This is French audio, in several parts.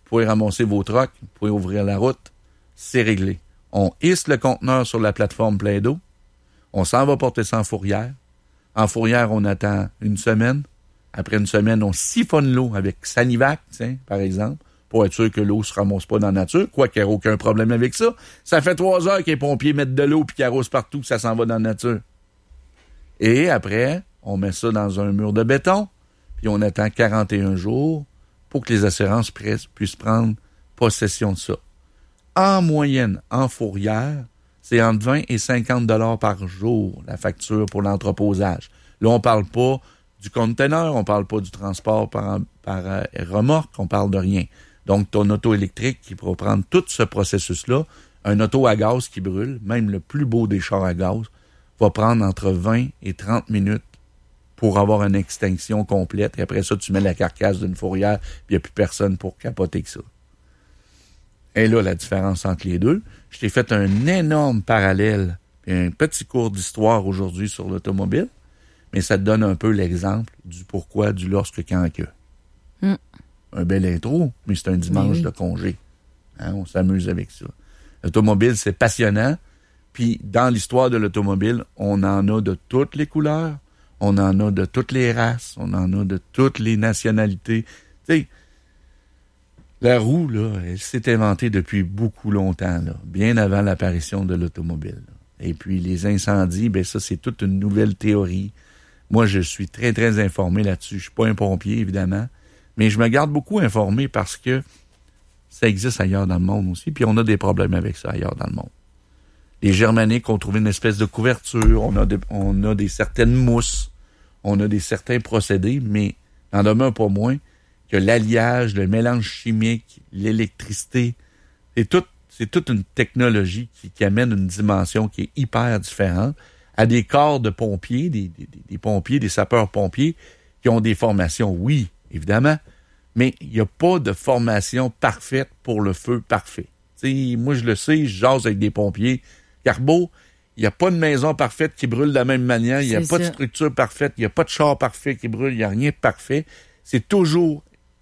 pouvez ramasser vos trocs, vous pouvez ouvrir la route, c'est réglé. On hisse le conteneur sur la plateforme plein d'eau, on s'en va porter ça en fourrière. En fourrière, on attend une semaine. Après une semaine, on siphonne l'eau avec Sanivac, par exemple, pour être sûr que l'eau ne se ramasse pas dans la nature, quoi qu'il n'y ait aucun problème avec ça. Ça fait 3 heures que les pompiers mettent de l'eau puis qu'ils arrosent partout, que ça s'en va dans la nature. Et après, on met ça dans un mur de béton, puis on attend 41 jours pour que les assurances puissent prendre possession de ça. En moyenne, en fourrière, c'est entre 20 et 50 $ par jour, la facture pour l'entreposage. Là, on parle pas du conteneur, on parle pas du transport par remorque, on parle de rien. Donc, ton auto électrique qui pourra prendre tout ce processus-là, un auto à gaz qui brûle, même le plus beau des chars à gaz, va prendre entre 20 et 30 minutes pour avoir une extinction complète. Et après ça, tu mets la carcasse d'une fourrière, puis il n'y a plus personne pour capoter que ça. Et là, la différence entre les deux, je t'ai fait un énorme parallèle et un petit cours d'histoire aujourd'hui sur l'automobile, mais ça te donne un peu l'exemple du pourquoi, du lorsque, quand, que. Un bel intro, mais c'est un dimanche de congé. Hein, on s'amuse avec ça. L'automobile, c'est passionnant. Puis, dans l'histoire de l'automobile, on en a de toutes les couleurs, on en a de toutes les races, on en a de toutes les nationalités. Tu sais, la roue, là, elle s'est inventée depuis beaucoup longtemps, là, bien avant l'apparition de l'automobile. Et puis, les incendies, ben ça, c'est toute une nouvelle théorie. Moi, je suis très, très informé là-dessus. Je suis pas un pompier, évidemment, mais je me garde beaucoup informé parce que ça existe ailleurs dans le monde aussi, puis on a des problèmes avec ça ailleurs dans le monde. Les Germaniques ont trouvé une espèce de couverture, on a des certaines mousses, on a des certains procédés, mais n'en demeure pas moins que l'alliage, le mélange chimique, l'électricité, c'est toute une technologie qui amène une dimension qui est hyper différente à des corps de pompiers, des pompiers, des sapeurs-pompiers qui ont des formations, oui, évidemment, mais il n'y a pas de formation parfaite pour le feu parfait. T'sais, moi, je le sais, je jase avec des pompiers. Carbo, il n'y a pas de maison parfaite qui brûle de la même manière, il n'y a pas de structure parfaite, il n'y a pas de char parfait qui brûle, il n'y a rien de parfait. C'est toujours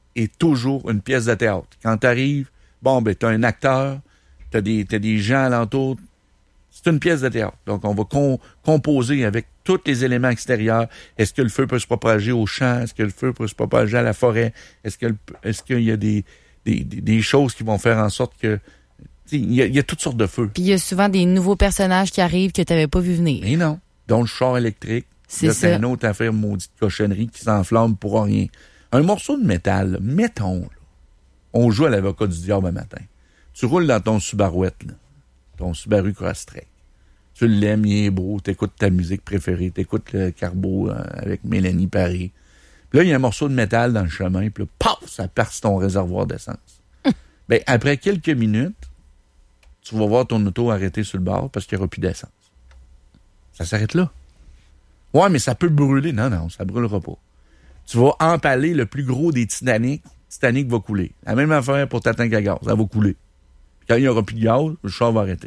une pièce de théâtre. Quand tu arrives, bon, ben, tu as un acteur, tu as des gens alentour. C'est une pièce de théâtre. Donc, on va composer avec tous les éléments extérieurs. Est-ce que le feu peut se propager au champ? Est-ce que le feu peut se propager à la forêt? Est-ce qu'il y a des choses qui vont faire en sorte que... Il y a toutes sortes de feux. Puis il y a souvent des nouveaux personnages qui arrivent que tu n'avais pas vu venir. Mais non. Donc, le char électrique, c'est une autre affaire maudite cochonnerie qui s'enflamme pour rien. Un morceau de métal, là, mettons, là, on joue à l'avocat du diable un matin. Tu roules dans ton Subarouette, là, ton Subaru Crosstrek. Tu l'aimes, il est beau, t'écoutes ta musique préférée, t'écoutes le Carbo avec Mélanie Paris. Puis là, il y a un morceau de métal dans le chemin, puis là, paf, ça perce ton réservoir d'essence. Ben, après quelques minutes, tu vas voir ton auto arrêter sur le bord parce qu'il n'y aura plus d'essence. Ça s'arrête là. Ouais, mais ça peut brûler. Non, ça brûlera pas. Tu vas empaler le plus gros des Titanic. Titanic va couler. La même affaire pour ta tank à gaz. Ça va couler. Puis quand il n'y aura plus de gaz, le char va arrêter.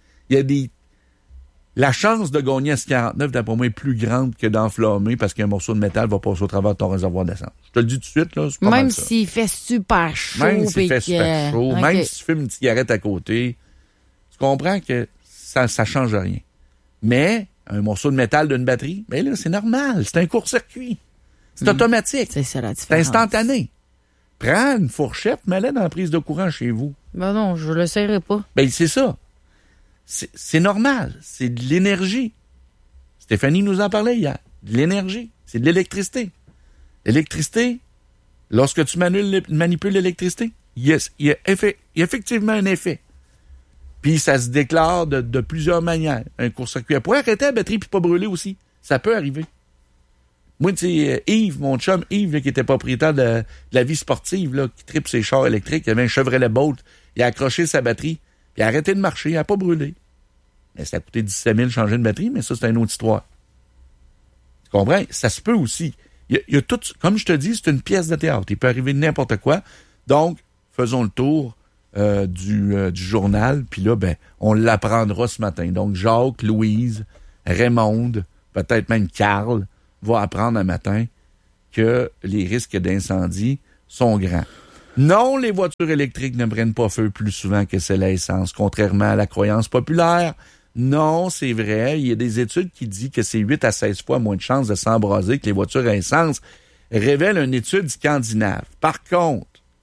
La chance de gagner à S49, d'après moi, est plus grande que d'enflammer parce qu'un morceau de métal va passer au travers de ton réservoir d'essence. Je te le dis tout de suite, là, c'est pas même mal ça. s'il fait super chaud. Même s'il fait super chaud. Okay. Même si tu fumes une cigarette à côté. Tu comprends que ça change rien. Mais, un morceau de métal d'une batterie, ben là, c'est normal. C'est un court-circuit. C'est automatique. C'est ça la différence. C'est instantané. Prends une fourchette, mets-la dans la prise de courant chez vous. Ben non, je le saurais pas. Ben, c'est ça. C'est normal. C'est de l'énergie. Stéphanie nous en parlait hier. De l'énergie. C'est de l'électricité. L'électricité, lorsque tu manipules l'électricité, il y a effectivement un effet. Puis ça se déclare de plusieurs manières. Un court-circuit. Elle pourrait arrêter la batterie puis pas brûler aussi. Ça peut arriver. Moi, tu sais, Yves, mon chum Yves, là, qui était propriétaire de la vie sportive, là, qui tripe ses chars électriques, il avait un Chevrolet Bolt, il a accroché sa batterie, puis il a arrêté de marcher, il n'a pas brûlé. Mais ça a coûté 17 000 de changer une batterie, mais ça, c'est une autre histoire. Tu comprends? Ça se peut aussi. Il y a tout, comme je te dis, c'est une pièce de théâtre. Il peut arriver n'importe quoi. Donc, faisons le tour du journal, puis là, ben, on l'apprendra ce matin. Donc, Jacques, Louise, Raymonde, peut-être même Carl, va apprendre un matin que les risques d'incendie sont grands. Non, les voitures électriques ne prennent pas feu plus souvent que celles à essence, contrairement à la croyance populaire. Non, c'est vrai, il y a des études qui disent que c'est 8 à 16 fois moins de chances de s'embraser que les voitures à essence, révèle une étude scandinave. Par contre,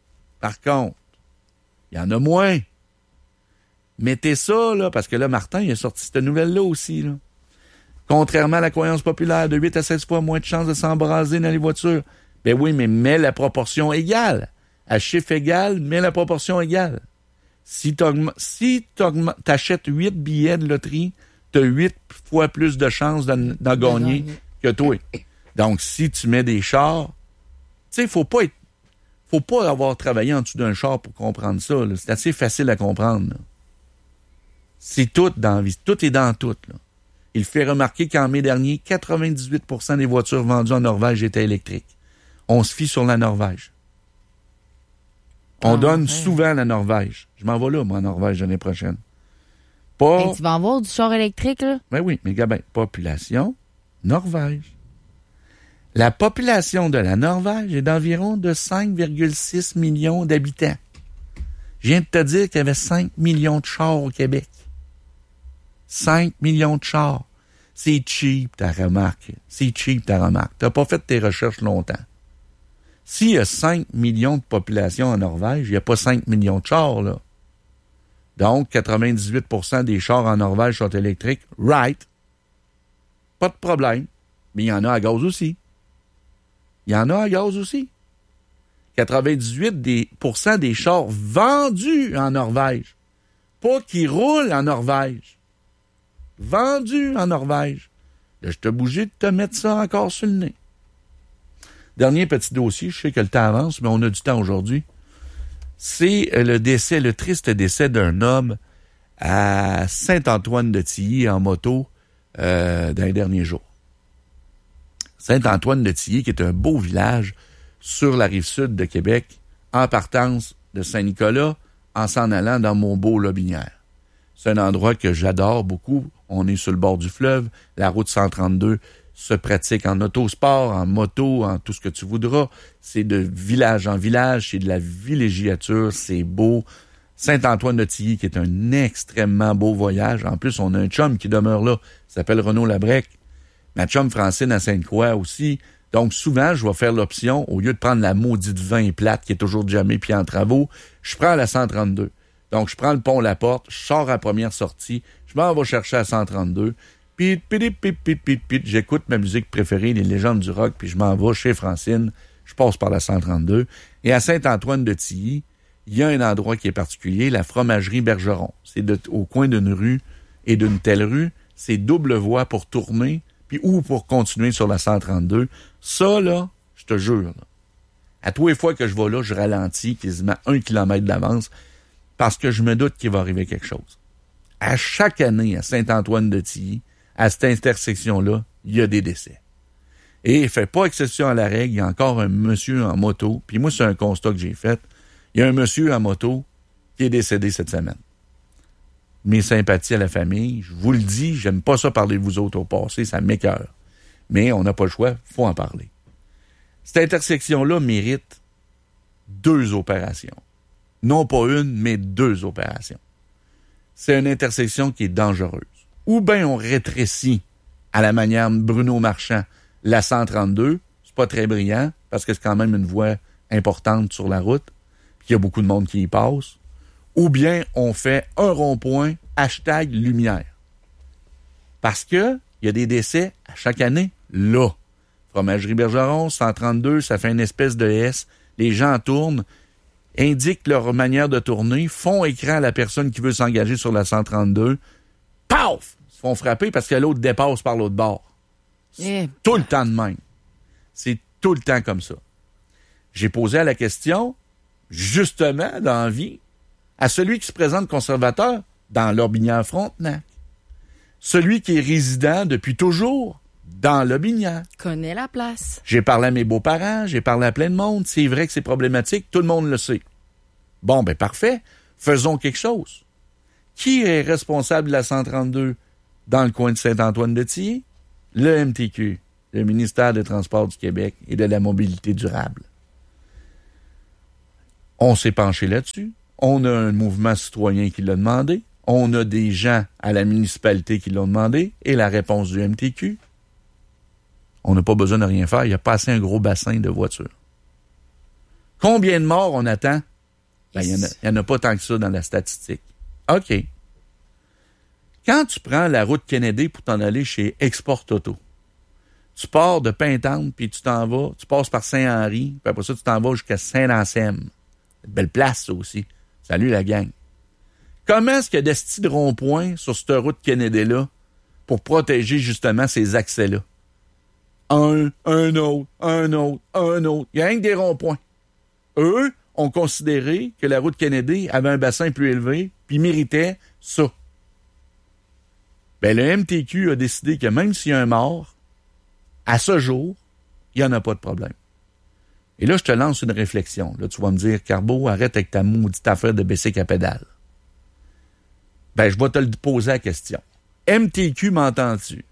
il y en a moins. Mettez ça, là, parce que là, Martin, il a sorti cette nouvelle-là aussi, là. Contrairement à la croyance populaire, de 8 à 16 fois moins de chances de s'embraser dans les voitures. Ben oui, mais mets la proportion égale. À chiffre égal, mets la proportion égale. Si t'achètes 8 billets de loterie, t'as 8 fois plus de chances d'en gagner que toi. Donc, si tu mets des chars, tu sais, faut pas avoir travaillé en dessous d'un char pour comprendre ça, là. C'est assez facile à comprendre, là. C'est tout dans la vie. Tout est dans tout, là. Il fait remarquer qu'en mai dernier, 98% des voitures vendues en Norvège étaient électriques. On se fie sur la Norvège. On donne souvent la Norvège. Je m'en vais là, moi, en Norvège l'année prochaine. Pas... Hey, tu vas avoir du char électrique, là? Ben oui, mais gars, population, Norvège. La population de la Norvège est d'environ de 5,6 millions d'habitants. Je viens de te dire qu'il y avait 5 millions de chars au Québec. 5 millions de chars. C'est cheap, ta remarque. T'as pas fait tes recherches longtemps. S'il y a 5 millions de population en Norvège, il n'y a pas 5 millions de chars, là. Donc, 98% des chars en Norvège sont électriques. Right. Pas de problème. Mais il y en a à gaz aussi. 98% des chars vendus en Norvège. Pas qui roulent en Norvège. Vendus en Norvège. Là, je t'ai obligé de te mettre ça encore sur le nez. Dernier petit dossier, je sais que le temps avance, mais on a du temps aujourd'hui. C'est le triste décès d'un homme à Saint-Antoine-de-Tilly en moto dans les derniers jours. Saint-Antoine-de-Tilly, qui est un beau village sur la rive sud de Québec, en partance de Saint-Nicolas, en s'en allant dans mon beau Lobinière. C'est un endroit que j'adore beaucoup. On est sur le bord du fleuve. La route 132 se pratique en autosport, en moto, en tout ce que tu voudras. C'est de village en village, c'est de la villégiature, c'est beau. Saint-Antoine-de-Tilly, qui est un extrêmement beau voyage. En plus, on a un chum qui demeure là, il s'appelle Renaud Labrec. Ma chum Francine à Sainte-Croix aussi. Donc, souvent, je vais faire l'option, au lieu de prendre la maudite 20 plate qui est toujours jamais puis en travaux, je prends la 132. Donc, je prends le pont La Porte, je sors à la première sortie, je m'en vais chercher à 132, puis j'écoute ma musique préférée, les légendes du rock, puis je m'en vais chez Francine, je passe par la 132. Et à Saint-Antoine-de-Tilly, il y a un endroit qui est particulier, la fromagerie Bergeron. C'est au coin d'une rue et d'une telle rue, c'est double voie pour tourner, puis ou pour continuer sur la 132. Ça, là, je te jure, là, à tous les fois que je vais là, je ralentis quasiment 1 kilomètre d'avance parce que je me doute qu'il va arriver quelque chose. À chaque année, à Saint-Antoine-de-Tilly, à cette intersection-là, il y a des décès. Et il fait pas exception à la règle, il y a encore un monsieur en moto, puis moi, c'est un constat que j'ai fait, il y a un monsieur en moto qui est décédé cette semaine. Mes sympathies à la famille, je vous le dis, j'aime pas ça parler de vous autres au passé, ça m'écoeure. Mais on n'a pas le choix, faut en parler. Cette intersection-là mérite 2 opérations. Non pas une, mais 2 opérations. C'est une intersection qui est dangereuse. Ou bien on rétrécit à la manière Bruno Marchand la 132, c'est pas très brillant, parce que c'est quand même une voie importante sur la route, puis il y a beaucoup de monde qui y passe. Ou bien on fait un rond-point, #lumière. Parce que il y a des décès à chaque année, là. Fromagerie Bergeron, 132, ça fait une espèce de S. Les gens tournent, indiquent leur manière de tourner, font écran à la personne qui veut s'engager sur la 132. Paf! Ils se font frapper parce que l'autre dépasse par l'autre bord. C'est tout le temps de même. C'est tout le temps comme ça. J'ai posé la question, justement, dans la vie, à celui qui se présente conservateur dans Lobinière-Frontenac. Celui qui est résident depuis toujours dans Lobinière. Connais la place. J'ai parlé à mes beaux-parents, j'ai parlé à plein de monde. C'est vrai que c'est problématique, tout le monde le sait. Bon, ben parfait. Faisons quelque chose. Qui est responsable de la 132 dans le coin de Saint-Antoine-de-Tilly? Le MTQ, le ministère des Transports du Québec et de la Mobilité durable. On s'est penché là-dessus. On a un mouvement citoyen qui l'a demandé. On a des gens à la municipalité qui l'ont demandé. Et la réponse du MTQ, on n'a pas besoin de rien faire. Il n'y a pas assez un gros bassin de voitures. Combien de morts on attend? Ben, il n'y en a pas tant que ça dans la statistique. OK. Quand tu prends la route Kennedy pour t'en aller chez Export Auto, tu pars de Pintante, puis tu t'en vas, tu passes par Saint-Henri, puis après ça, tu t'en vas jusqu'à Saint-Anselme. Belle place, ça aussi. Salut, la gang. Comment est-ce qu'il y a des petits ronds-points sur cette route Kennedy-là pour protéger justement ces accès-là? Un autre. Il y a rien que des ronds-points. Eux ont considéré que la route Kennedy avait un bassin plus élevé, puis méritait ça. Ben, le MTQ a décidé que même s'il y a un mort, à ce jour, il n'y en a pas de problème. Et là, je te lance une réflexion. Là, tu vas me dire, Carbo, arrête avec ta maudite affaire de bicycle à pédale. Ben, je vais te le poser la question. MTQ, m'entends-tu?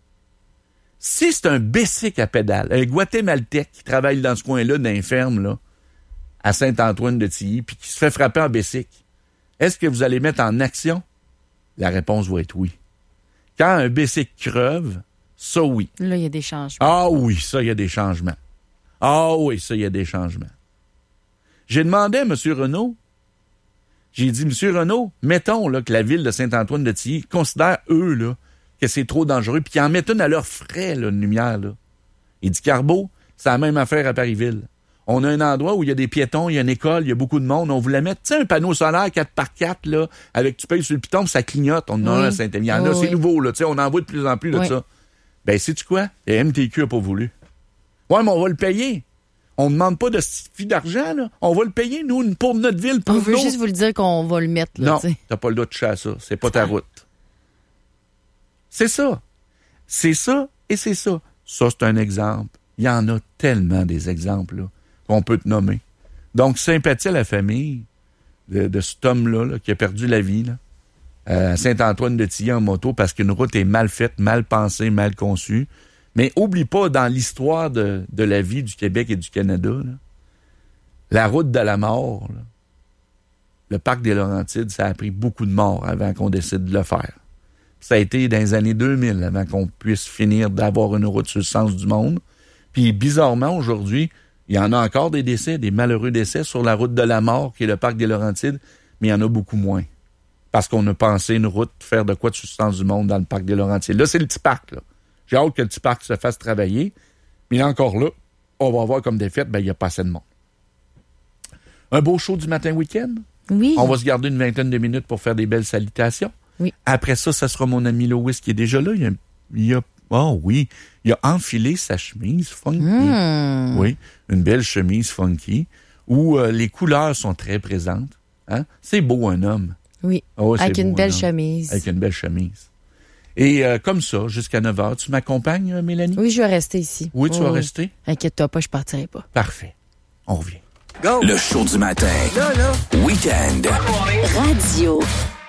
Si c'est un bicycle à pédale, un Guatémaltèque qui travaille dans ce coin-là d'un ferme, là, à Saint-Antoine-de-Tilly, puis qui se fait frapper en bicycle, est-ce que vous allez mettre en action? La réponse va être oui. Quand un bicycle creve, ça oui. Là, il y a des changements. Ah oui, ça, il y a des changements. Ah oui, ça, il y a des changements. J'ai demandé à M. Renault, j'ai dit, M. Renault, mettons là, que la ville de Saint-Antoine-de-Tilly considère, eux, là, que c'est trop dangereux, puis qu'ils en mettent une à leurs frais, là, une lumière. Là. Il dit, Carbo, c'est la même affaire à Parisville. On a un endroit où il y a des piétons, il y a une école, il y a beaucoup de monde. On voulait mettre, tu sais, un panneau solaire 4x4, là, avec tu payes sur le piton, puis ça clignote. On en a un à Saint-Émile. Il y en a, c'est nouveau, là, tu sais, on en voit de plus en plus de ça. Ben, sais-tu quoi? Le MTQ n'a pas voulu. Ouais, mais on va le payer. On ne demande pas de fille d'argent, là. On va le payer, nous, pour notre ville, pour nous. On veut juste vous le dire qu'on va le mettre, là. Non, t'as pas le droit de toucher à ça. C'est pas ta route. C'est ça. C'est ça et c'est ça. Ça, c'est un exemple. Il y en a tellement des exemples, là, qu'on peut te nommer. Donc, sympathie à la famille de cet homme-là, là, qui a perdu la vie, là, à Saint-Antoine-de-Tilly en moto parce qu'une route est mal faite, mal pensée, mal conçue. Mais oublie pas, dans l'histoire de la vie du Québec et du Canada, là, la route de la mort, là, le parc des Laurentides, ça a pris beaucoup de morts avant qu'on décide de le faire. Ça a été dans les années 2000 avant qu'on puisse finir d'avoir une route sur le sens du monde. Puis bizarrement, aujourd'hui, il y en a encore des décès, des malheureux décès sur la route de la mort, qui est le parc des Laurentides, mais il y en a beaucoup moins. Parce qu'on a pensé une route, faire de quoi de substance du monde dans le parc des Laurentides. Là, c'est le petit parc, là. J'ai hâte que le petit parc se fasse travailler. Mais là, encore là, on va voir comme défaite, ben, il n'y a pas assez de monde. Un beau show du matin week-end? Oui. On va se garder une vingtaine de minutes pour faire des belles salutations. Oui. Après ça, ça sera mon ami Lois qui est déjà là. Il a enfilé sa chemise funky. Oui, une belle chemise funky où les couleurs sont très présentes. Hein? C'est beau, un homme. Oui, avec une belle chemise. Avec une belle chemise. Et comme ça, jusqu'à 9h, tu m'accompagnes, Mélanie? Oui, je vais rester ici. Oui, tu vas rester? Inquiète-toi pas, je partirai pas. Parfait. On revient. Go! Le show du matin. Là. Week-end. Radio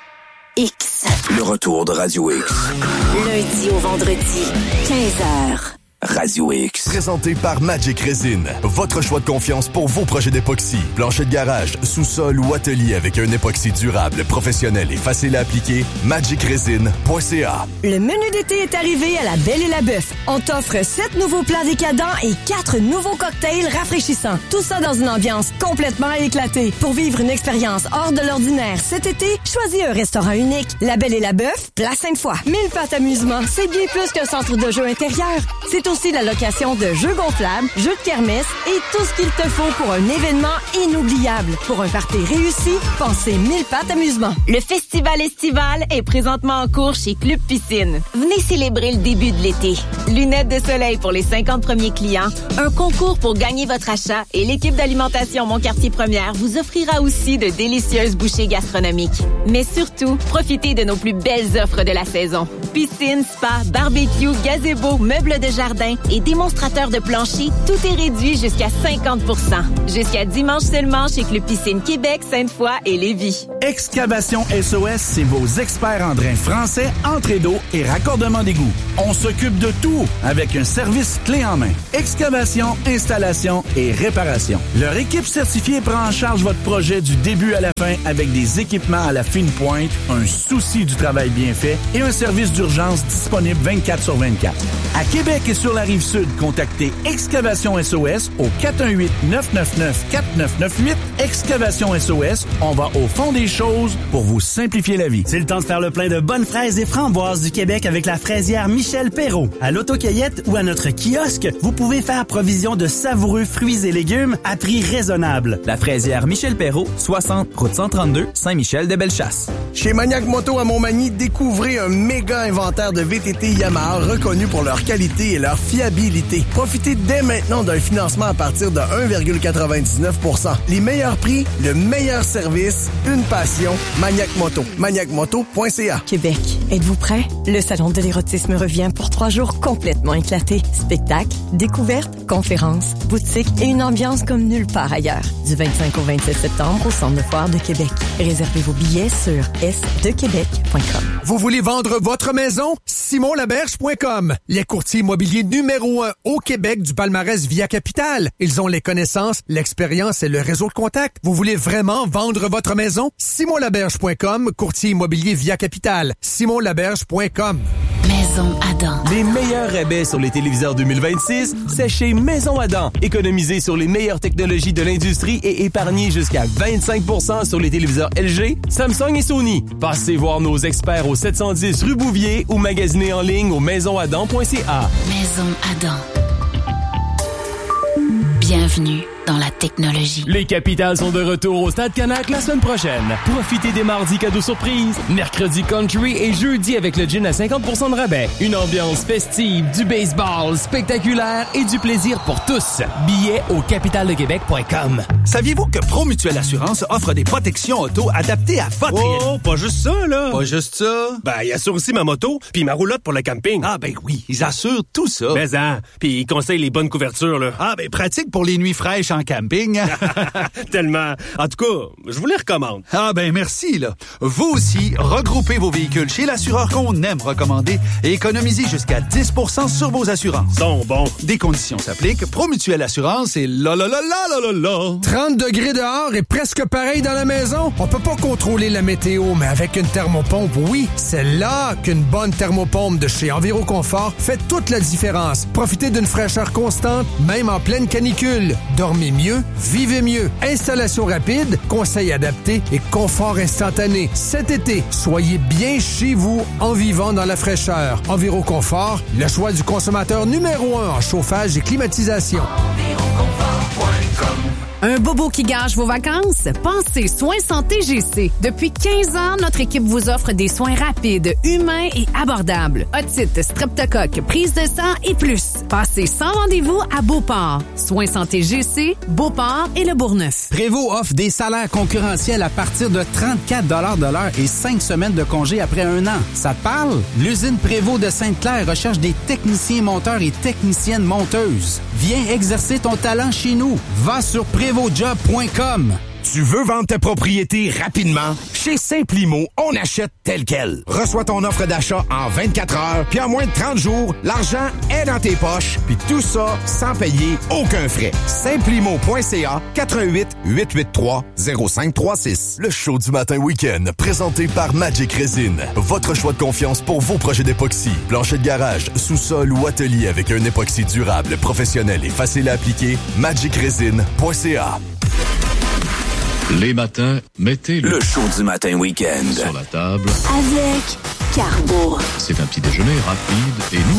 X. Le retour de Radio X. Lundi au vendredi, 15h. Radio X. Présenté par Magic Resin. Votre choix de confiance pour vos projets d'époxy. Plancher de garage, sous-sol ou atelier avec un époxy durable, professionnel et facile à appliquer. magicresin.ca. Le menu d'été est arrivé à la Belle et la Bœuf. On t'offre 7 nouveaux plats décadents et 4 nouveaux cocktails rafraîchissants. Tout ça dans une ambiance complètement éclatée. Pour vivre une expérience hors de l'ordinaire cet été, choisis un restaurant unique. La Belle et la Bœuf, Place Sainte-Foy. 1000 pattes amusement, c'est bien plus qu'un centre de jeux intérieur. C'est aussi la location de jeux gonflables, jeux de kermesse et tout ce qu'il te faut pour un événement inoubliable. Pour un party réussi, pensez 1000 pattes amusement. Le festival estival est présentement en cours chez Club Piscine. Venez célébrer le début de l'été. Lunettes de soleil pour les 50 premiers clients, un concours pour gagner votre achat et l'équipe d'alimentation Mon Quartier Première vous offrira aussi de délicieuses bouchées gastronomiques. Mais surtout, profitez de nos plus belles offres de la saison. Piscine, spa, barbecue, gazebo, meubles de jardin jardin et démonstrateur de plancher, tout est réduit jusqu'à 50 %. Jusqu'à dimanche seulement chez Club Piscine Québec, Sainte-Foy et Lévis. Excavation SOS, c'est vos experts en drains français, entrée d'eau et raccordement d'égout. On s'occupe de tout avec un service clé en main. Excavation, installation et réparation. Leur équipe certifiée prend en charge votre projet du début à la fin avec des équipements à la fine pointe, un souci du travail bien fait et un service d'urgence disponible 24/24. À Québec et sur la Rive-Sud, contactez Excavation SOS au 418-999-4998. Excavation SOS, on va au fond des choses pour vous simplifier la vie. C'est le temps de faire le plein de bonnes fraises et framboises du Québec avec la fraisière Michel Perrault. À l'autocueillette ou à notre kiosque, vous pouvez faire provision de savoureux fruits et légumes à prix raisonnable. La fraisière Michel Perrault, 60 route 132, Saint-Michel-de-Bellechasse. Chez Maniac Moto à Montmagny, découvrez un méga inventaire de VTT Yamaha reconnus pour leur qualité et leur fiabilité. Profitez dès maintenant d'un financement à partir de 1,99 %. Les meilleurs prix, le meilleur service, une passion, Maniac Moto. maniacmoto.ca. Québec, êtes-vous prêts? Le salon de l'érotisme revient pour 3 jours complètement éclatés. Spectacles, découvertes, conférences, boutiques et une ambiance comme nulle part ailleurs. Du 25 au 27 septembre au Centre de foire de Québec. Réservez vos billets sur sdequebec.com. Vous voulez vendre votre maison? simonlaberge.com. Les courtiers immobiliers numéro 1 au Québec du palmarès Via Capital. Ils ont les connaissances, l'expérience et le réseau de contacts. Vous voulez vraiment vendre votre maison? simonlaberge.com, courtier immobilier Via Capital. simonlaberge.com. Maison Adam. Les meilleurs rabais sur les téléviseurs 2026, c'est chez Maison Adam. Économisez sur les meilleures technologies de l'industrie et épargnez jusqu'à 25 % sur les téléviseurs LG, Samsung et Sony. Passez voir nos experts au 710 rue Bouvier ou magasinez en ligne au maisonadam.ca. Maison Adam. Bienvenue dans la technologie. Les Capitals sont de retour au Stade Canac la semaine prochaine. Profitez des mardis cadeaux surprises, mercredi country et jeudi avec le gin à 50 % de rabais. Une ambiance festive, du baseball spectaculaire et du plaisir pour tous. Billets au capitaldequebec.com. Saviez-vous que Promutuelle Assurance offre des protections auto adaptées à votre... Oh, pas juste ça, là. Pas juste ça. Ben, ils assurent aussi ma moto puis ma roulotte pour le camping. Ah, ben oui, ils assurent tout ça. Mais puis ils conseillent les bonnes couvertures, là. Ah, ben pratique pour les nuits fraîches en camping. Tellement. En tout cas, je vous les recommande. Ah, ben merci, là. Vous aussi, regroupez vos véhicules chez l'assureur qu'on aime recommander et économisez jusqu'à 10 % sur vos assurances. Bon. Des conditions s'appliquent. Promutuelle Assurance et la. 30 degrés dehors et presque pareil dans la maison? On peut pas contrôler la météo, mais avec une thermopompe, oui. C'est là qu'une bonne thermopompe de chez Enviroconfort fait toute la différence. Profitez d'une fraîcheur constante, même en pleine canicule. Dormez mieux, vivez mieux. Installation rapide, conseils adaptés et confort instantané. Cet été, soyez bien chez vous en vivant dans la fraîcheur. Enviroconfort, le choix du consommateur numéro 1 en chauffage et climatisation. Un bobo qui gâche vos vacances? Pensez Soins Santé GC. Depuis 15 ans, notre équipe vous offre des soins rapides, humains et abordables. Otite, streptocoque, prise de sang et plus. Passez sans rendez-vous à Beauport. Soins Santé GC, Beauport et le Bourgneuf. Prévost offre des salaires concurrentiels à partir de 34 $ de l'heure et 5 semaines de congé après 1 an. Ça te parle? L'usine Prévost de Sainte-Claire recherche des techniciens monteurs et techniciennes monteuses. Viens exercer ton talent chez nous. Va sur prévostjob.com. Tu veux vendre ta propriété rapidement? Chez Simplimo, on achète tel quel. Reçois ton offre d'achat en 24 heures, puis en moins de 30 jours, l'argent est dans tes poches, puis tout ça sans payer aucun frais. Simplimo.ca, 88-883-0536. Le show du matin week-end, présenté par Magic Resin. Votre choix de confiance pour vos projets d'époxy. Plancher de garage, sous-sol ou atelier avec un époxy durable, professionnel et facile à appliquer. magicresin.ca. Les matins, mettez le show du matin week-end sur la table. Avec Carbo. C'est un petit déjeuner rapide et nous